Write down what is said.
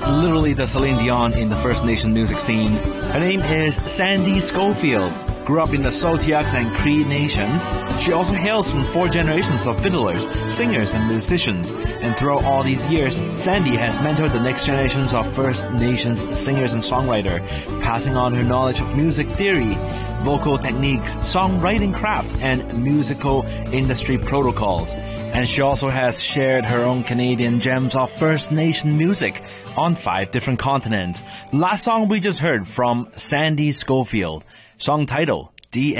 literally the Celine Dion in the First Nation music scene. Her name is Sandy Schofield. Grew up in the Sautiaks and Cree nations. She also hails from 4 generations of fiddlers, singers, and musicians. And throughout all these years, Sandy has mentored the next generations of First Nations singers and songwriters, passing on her knowledge of music theory, vocal techniques, songwriting craft, and musical industry protocols. And she also has shared her own Canadian gems of First Nation music on 5 different continents. Last song we just heard from Sandy Schofield. Song title, D.